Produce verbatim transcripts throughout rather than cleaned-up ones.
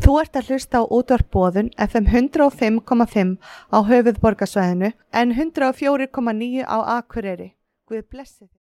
Þú ert að hlusta á útvarp Boðun F M hundrað og fimm komma fimm á höfuðborgarsvæðinu en hundrað og fjögur komma níu á Akureyri. Guð blessi þig.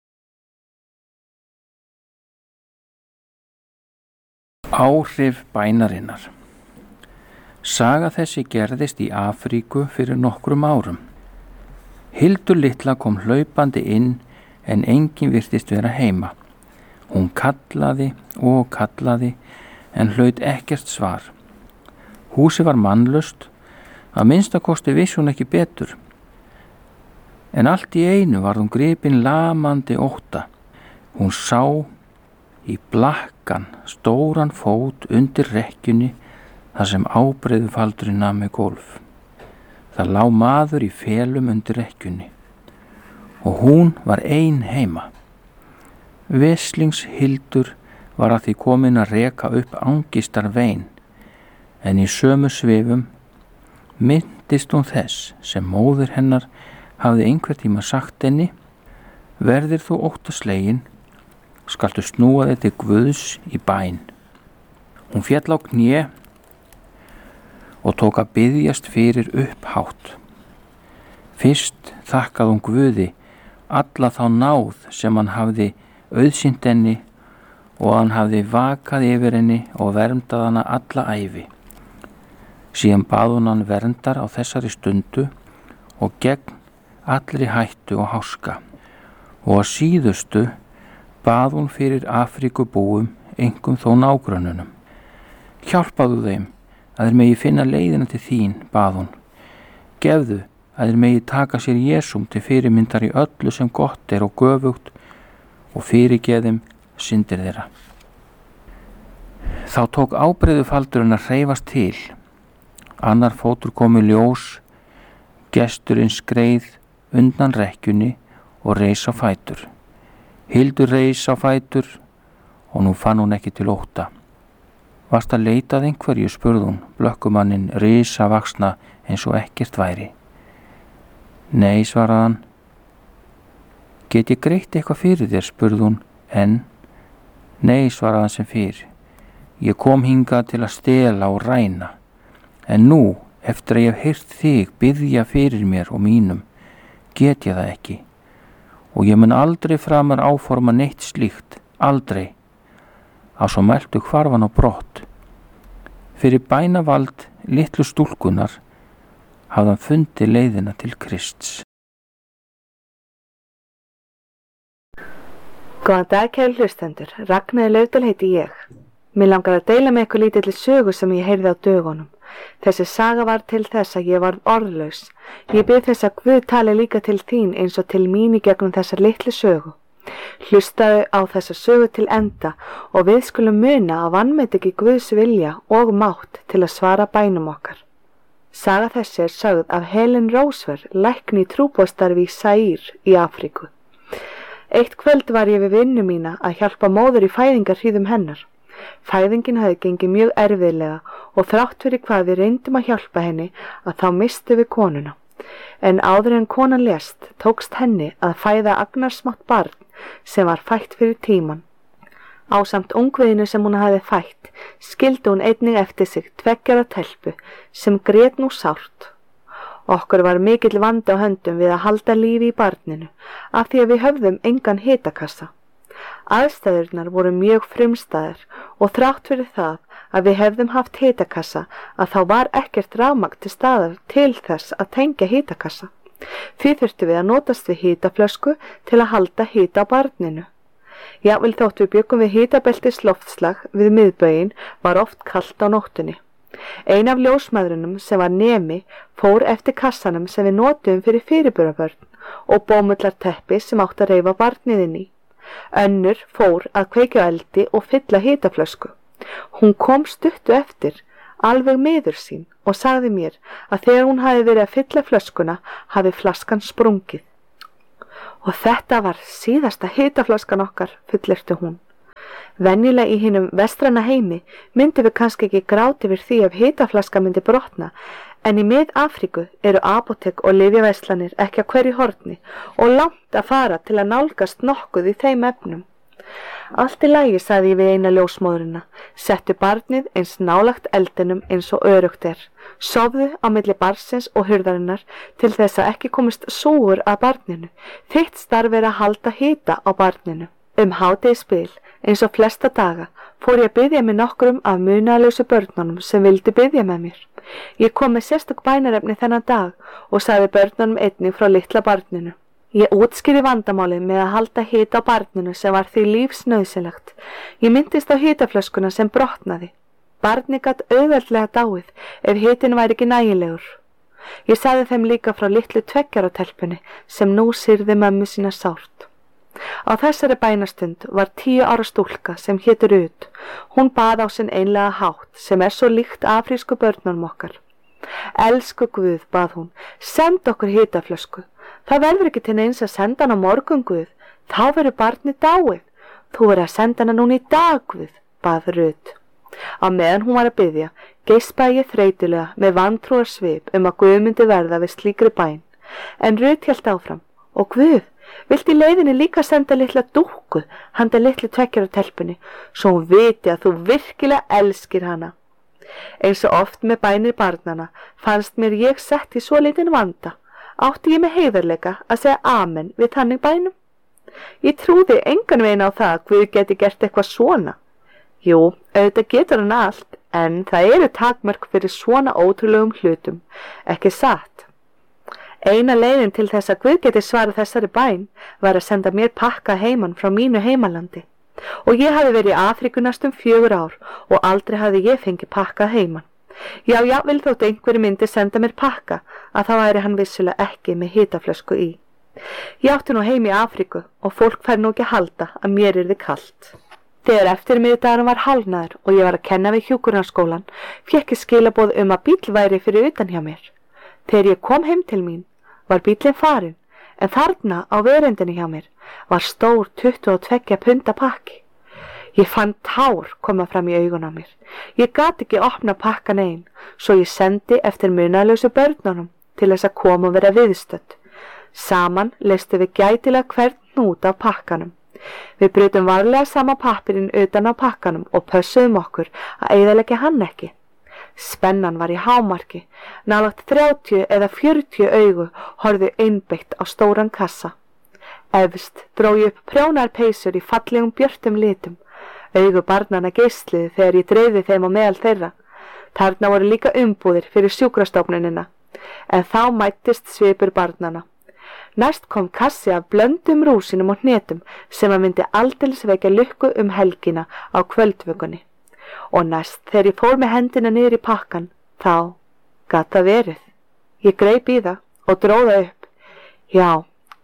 Áhrif bænarinnar. Saga þessi gerðist í Afríku fyrir nokkrum árum. Hildur litla kom hlaupandi inn en enginn virtist vera heima. Hún kallaði og kallaði en hlaut ekkert svar. Húsið var mannlaust, að minnstakosti vissi hún ekki betur. En allt í einu var hún gripin lamandi ótta. Hún sá í blakkan stóran fót undir rekkjunni þar sem ábreiðufaldurinn nam með gólf. Það lá maður í felum undir rekkjunni og hún var ein heima. Veslingshildur var að því komin að reka upp angistar vein, en í sömu svifum minntist hún þess sem móðir hennar hafði einhver tíma sagt henni: verðir þú óttaslegin, skaltu snúa þig til Guðs í bæn. Hún féll á kné og tók að biðjast fyrir upphátt. Fyrst þakkaði hún Guði alla þá náð sem hann hafði auðsýnt henni og hann hafði vakað yfir henni og verndað hana alla ævi. Síðan bað hún hann verndar á þessari stundu og gegn allri hættu og háska. Og að síðustu bað hún fyrir Afríkubúum, einkum þó nágrönnunum. Hjálpaðu þeim að þeir megi finna leiðina til þín, bað hún. Gefðu að þeir megi taka sér Jesúm til fyrirmyndar í öllu sem gott er og göfugt og fyrirgeðum syndir þeirra. Þá tók ábreiðufaldurinn að hreyfast til. Annar fótur kom í ljós, gesturinn skreið undan rekkjunni og reis á fætur. Hildur reis á fætur og nú fann hún ekki til ótta. Varst að leita að einhverju, spurði hún, blökkumanninn risavaxna eins og ekkert væri. Nei, svaraði hann. Get ég greitt eitthvað fyrir þér, spurði hún, en nei, svaraði hann sem fyrr. Ég kom hingað til að stela og ræna, en nú, eftir að ég hef heyrt þig biðja fyrir mér og mínum, get ég það ekki. Og ég mun aldrei framar áforma neitt slíkt, aldrei. Að svo mæltu hvarf hann á brott. Fyrir bænavald litlu stúlkunar hafði hann fundið leiðina til Krists. Góðan dag, kæru hlustendur. Ragnheiður Laufdal heiti ég. Mér langar að deila með ykkur lítilli sögu sem ég heyrði á dögunum. Þessi saga var til þess að ég varð orðlaus. Ég bið þess að Guð tali líka til þín eins og til mín í gegnum þessa litlu sögu. Hlustaðu á þessa sögu til enda og við skulum muna að vanmeta ekki Guðs vilja og mátt til að svara bænum okkar. Saga þessi er sögð af Helen Rosever, lækni í trúboðsstarfi í Zaír í Afríku. Eitt kvöld var ég við vinnu mína að hjálpa móður í fæðingarhríðum hennar. Fæðingin hafði gengið mjög erfiðlega og þrátt fyrir hvað við reyndum að hjálpa henni að þá mistum við konuna. En áður en konan lést tókst henni að fæða agnarsmátt barn sem var fætt fyrir tíman. Ásamt ungviðinu sem hún hafði fætt skildi hún einnig eftir sig tveggjara telpu sem grét nú sárt. Okkur var mikill vandi á höndum við að halda lífi í barninu af því að við höfðum engan hitakassa. Aðstæðurnar voru mjög frumstæðar og þrátt fyrir það að við hefðum haft hitakassa að þá var ekkert rafmagn til staðar til þess að tengja hitakassa. Því þurftum við að notast við hitaflösku til að halda hita á barninu. Jafnvel þótt við bjuggum við hitabeltis loftslag við miðbögin var oft kalt á nóttunni. Ein af ljósmæðrunum sem var nemi fór eftir kassanum sem við notuðum fyrir fyrirburabörn og bómullarteppi sem átt að reifa barnið inn í. Önnur fór að kveikja eldi og fylla hitaflösku. Hún kom stuttu eftir, alveg miður sín og sagði mér að þegar hún hafi verið að fylla flöskuna hafi flaskan sprungið. Og þetta var síðasta hitaflaskan okkar, fullyrti hún. Venjulega í hinum vestræna heimi myndi við kannski ekki gráta yfir því ef hitaflaska myndi brotna, en í Mið-Afríku eru apótek og lyfjaverslanir ekki á hverju horni og langt að fara til að nálgast nokkuð í þeim efnum. Allt í lagi, sagði ég við eina ljósmóðurina. Settu barnið eins nálagt eldinum eins og örugt er. Sofðu á milli barnsins og hurðarinnar til þess að ekki komist súgur að barninu. Þitt starf er að halda hita á barninu. Um hádegisbil, eins og flesta daga, fór ég að biðja með nokkrum af munaðarlausu börnunum sem vildu biðja með mér. Ég kom með sérstök bænarefni þennan dag og sagði börnunum einnig frá litla barninu. Ég útskýrði vandamálið með að halda hita á barninu sem var því lífsnauðsynlegt. Ég myndist á hitaflöskuna sem brotnaði. Barnið gat auðveldlega dáið ef hitin væri ekki nægilegur. Ég sagði þeim líka frá litlu tveggjara-telpunni sem nú syrði mömmu sína sárt. Á þessari bænastund var tíu ára stúlka sem hét Rut. Hún bað á sinn einlega hátt sem er svo líkt afrísku börnunum okkar. Elsku Guð, bað hún, send okkur hitaflösku. Það verður ekki til neins að senda hana morgun, Guð. Þá verður barnið dáið. Þú verður að senda hana núna í dag, Guð, bað Rut. Á meðan hún var að biðja, geispaði ég þreytulega með vantrúar svip um að Guð myndi verða við slíkri bæn. En Rut hélt áfram. Og Guð, viltu í leiðinni líka senda litla dúkku handa litlu tveggjara-telpunni, svo hún viti að þú virkilega elskir hana. Eins og oft með bænir barnana fannst mér ég sett í svo lítinn vanda. Átti ég með heiðarleika að segja amen við þannig bænum? Ég trúði engan veginn á það að Guð geti gert eitthvað svona. Jú, auðvitað getur hann allt, en það eru takmörk fyrir svona ótrúlegum hlutum, ekki satt. Eina leiðin til þess að Guð geti svarað þessari bæn var að senda mér pakka heiman frá mínu heimalandi. Og ég hafi verið í Afríku næstum fjögur ár og aldrei hafi ég fengið pakka heiman. Já, já, vil þótt einhverju myndi senda mér pakka að þá væri hann vissulega ekki með hitaflösku í. Ég átti nú heim í Afríku og fólk fær nú ekki að halda að mér yrði kalt. Þegar eftirmiðdagurinn var hálfnaður og ég var að kenna við hjúkrunarskólann, fékk ég skilaboð um að bíll væri fyrir utan hjá mér. Þegar ég kom heim til mín, var bíllinn farinn, en þarna á veröndinni hjá mér var stór tuttugu og tveggja punda pakki. Ég fann tár koma fram í augun á mér. Ég gat ekki opna pakkan ein, svo ég sendi eftir munaðarlausu börnunum til þess að koma og vera viðstödd. Saman leystu við gætilega hvern hnút af pakkanum. Við brutum varlega sama pappirinn utan á pakkanum og pössuðum okkur að eyðileggja hann ekki. Spennan var í hámarki, nálægt þrjátíu eða fjörutíu augu horfðu einbeitt á stóran kassa. Efst dró ég upp prjónar peysur í fallegum björtum litum. Augu barnanna geisluðu þegar ég dreifði þeim á meðal þeirra. Þarna voru líka umbúðir fyrir sjúkrastofnunina, en þá mættist svipur barnanna. Næst kom kassi af blöndum rúsinum og hnetum sem að myndi aldeilis vekja lukku um helgina á kvöldvökunni. Og næst þegar ég fór með hendina niður í pakkan, þá gat það verið. Ég greip í það og dróða upp. Já,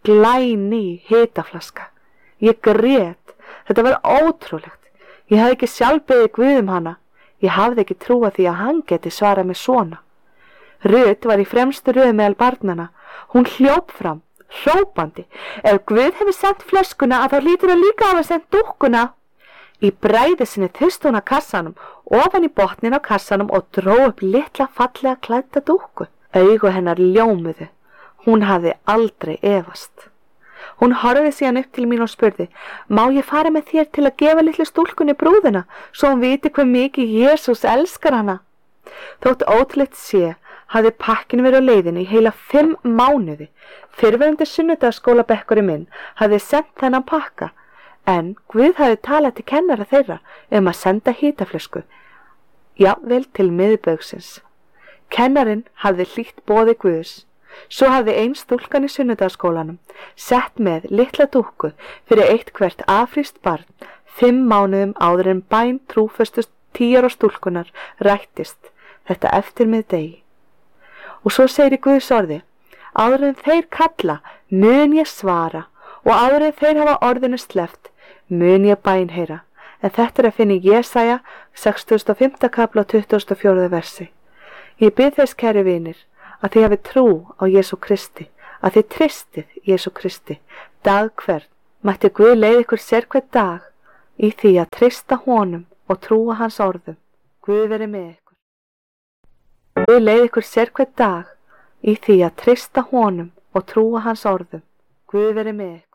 glæný hitaflaska. Ég grét. Þetta var ótrúlegt. Ég hafði ekki sjálf beðið Guð um hana. Ég hafði ekki trúað því að hann geti svarað mig svona. Rut var í fremstu röð meðal barnana. Hún hljóp fram, hrópandi. Ef Guð hefði sendt flöskuna að þá lítur hann líka hafa sendt dúkkuna. Í bræði sinni þurfti hún að kassanum, ofan í botnin á kassanum og dró upp litla fallega klædda dúkku. Augu hennar ljómuðu. Hún hafði aldrei efast. Hún horfði síðan upp til mín og spurði, má ég fara með þér til að gefa litlu stúlkunni brúðuna, svo hún viti hve mikið Jesús elskar hana? Þótt ótrúlegt sé, hafði pakkin verið á leiðinni í heila fimm mánuði. Fyrrverandi sunnudagsskólabekkurinn minn hafði sendt þennan pakka, en Guð hafði talað til kennara þeirra um að senda hitaflösku, jafnvel til miðbaugsins. Kennarinn hafði hlýtt boði Guðs. Svo hafði ein stúlkan í sunnudagsskólanum sett með litla dúkku fyrir eitt hvert afrískt barn fimm mánuðum áður en bæn trúföstust tíu ára stúlkunar rættist þetta eftirmiðdegi. Og svo segir í Guðs orði, áður en þeir kalla mun ég svara og áður en þeir hafa orðinu sleppt mun ég bænheyra. En þetta er að finna í Jesaja sextugasta og fimmta kafla og tuttugasta og fjórða versi. Ég bið þess, kæri vinir, að þið hafi trú á Jesú Kristi, að þið tristið Jesú Kristi, dag hvern, mætti Guð leið ykkur sérhvern dag í því að trista honum og trúa hans orðum. Guð veri með ykkur. Guð leið ykkur sérhvern dag í því að trista honum og trúa hans orðum. Guð veri með ykkur.